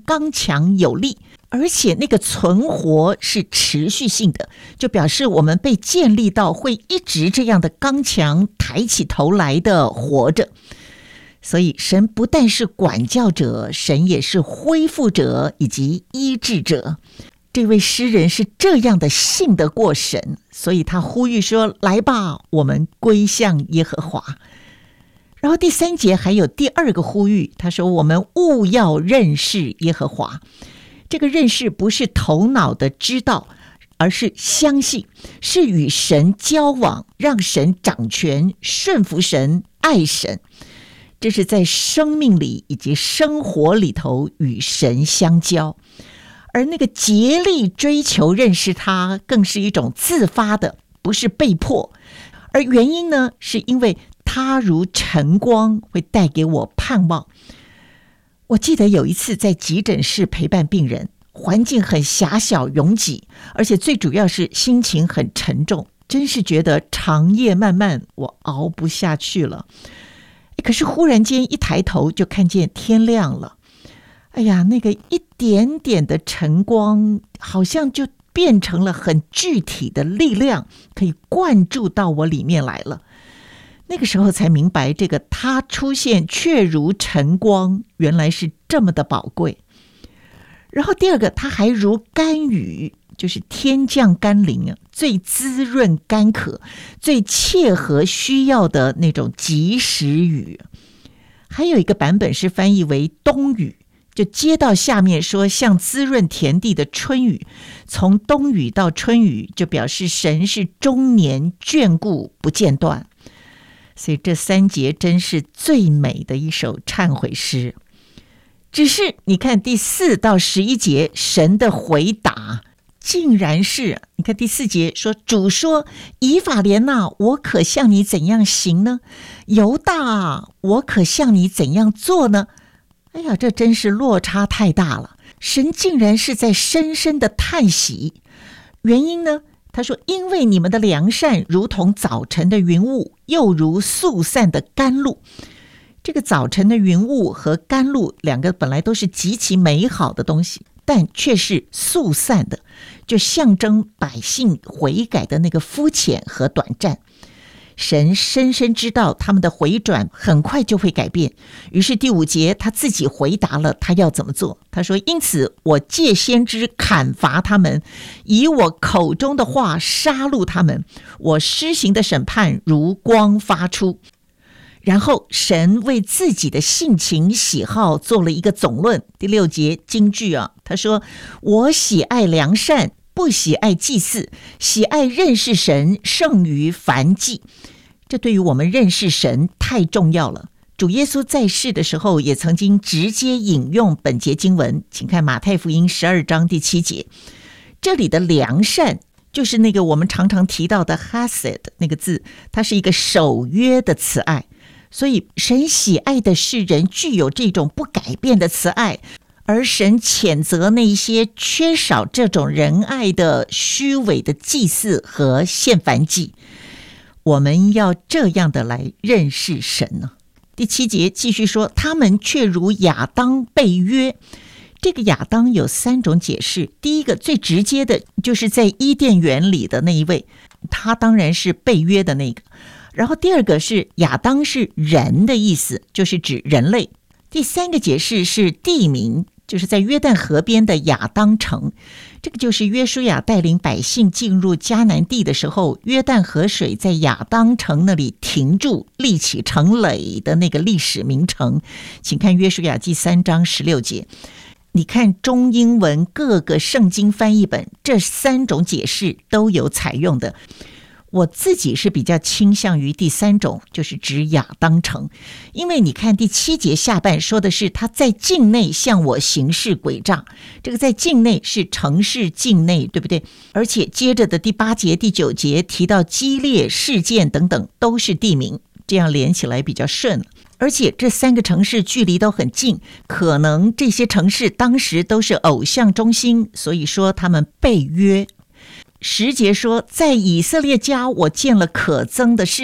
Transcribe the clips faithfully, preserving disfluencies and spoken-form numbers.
刚强有力，而且那个存活是持续性的，就表示我们被建立到会一直这样的刚强，抬起头来的活着。所以神不但是管教者，神也是恢复者以及医治者。这位诗人是这样的信得过神，所以他呼吁说，来吧，我们归向耶和华。然后第三节还有第二个呼吁，他说我们务要认识耶和华。这个认识不是头脑的知道，而是相信，是与神交往，让神掌权，顺服神，爱神。这是在生命里以及生活里头与神相交。而那个竭力追求认识他，更是一种自发的，不是被迫。而原因呢，是因为他如晨光，会带给我盼望。我记得有一次在急诊室陪伴病人，环境很狭小拥挤，而且最主要是心情很沉重，真是觉得长夜漫漫，我熬不下去了。可是忽然间一抬头就看见天亮了，哎呀，那个一点点的晨光好像就变成了很具体的力量，可以灌注到我里面来了。那个时候才明白，这个他出现却如晨光，原来是这么的宝贵。然后第二个，他还如甘雨，就是天降甘霖啊，最滋润干渴，最切合需要的那种及时雨。还有一个版本是翻译为冬雨，就接到下面说像滋润田地的春雨，从冬雨到春雨，就表示神是终年眷顾不间断。所以这三节真是最美的一首忏悔诗。只是你看第四到十一节，神的回答竟然是，你看第四节说，主说，以法莲啊，我可向你怎样行呢？犹大啊，我可向你怎样做呢？哎呀，这真是落差太大了。神竟然是在深深的叹息。原因呢，他说，因为你们的良善如同早晨的云雾，又如速散的甘露。这个早晨的云雾和甘露两个本来都是极其美好的东西，但却是速散的，就象征百姓悔改的那个肤浅和短暂。神深深知道他们的回转很快就会改变，于是第五节他自己回答了他要怎么做。他说，因此我借先知砍伐他们，以我口中的话杀戮他们，我施行的审判如光发出。然后神为自己的性情喜好做了一个总论。第六节金句啊，他说，我喜爱良善，不喜爱祭祀，喜爱认识神胜于燔祭。这对于我们认识神太重要了。主耶稣在世的时候也曾经直接引用本节经文，请看马太福音十二章第七节。这里的良善就是那个我们常常提到的 Hesed 那个字，它是一个守约的慈爱。所以神喜爱的是人具有这种不改变的慈爱，而神谴责那些缺少这种仁爱的虚伪的祭祀和献燔祭。我们要这样的来认识神呢。第七节继续说，他们却如亚当被约。这个亚当有三种解释。第一个最直接的就是在伊甸园里的那一位，他当然是被约的那个。然后第二个是亚当是人的意思，就是指人类。第三个解释是地名，就是在约旦河边的亚当城。这个就是约书亚带领百姓进入迦南地的时候，约旦河水在亚当城那里停住，立起城垒的那个历史名城。请看约书亚记三章十六节。你看中英文各个圣经翻译本，这三种解释都有采用的。我自己是比较倾向于第三种，就是指亚当城。因为你看第七节下半说的是他在境内向我行事诡诈，这个在境内是城市境内，对不对？而且接着的第八节第九节提到激烈事件等等都是地名，这样连起来比较顺。而且这三个城市距离都很近，可能这些城市当时都是偶像中心，所以说他们被约。十节说，在以色列家我见了可憎的事，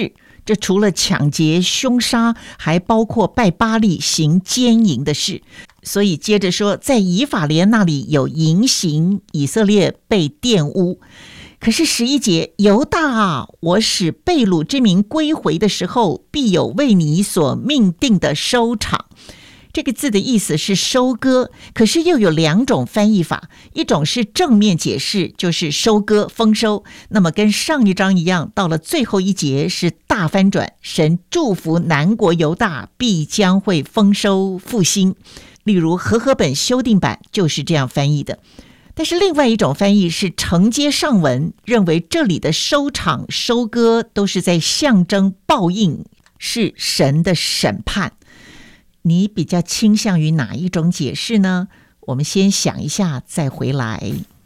这除了抢劫凶杀，还包括拜巴力行奸淫的事。所以接着说，在以法莲那里有淫行，以色列被玷污。可是十一节，犹大啊，我使被掳之民归回的时候，必有为你所命定的收场。这个字的意思是收割，可是又有两种翻译法，一种是正面解释，就是收割丰收，那么跟上一章一样，到了最后一节是大翻转，神祝福南国犹大必将会丰收复兴。例如和合本修订版就是这样翻译的。但是另外一种翻译是承接上文，认为这里的收场收割都是在象征报应，是神的审判。你比较倾向于哪一种解释呢？我们先想一下再回来。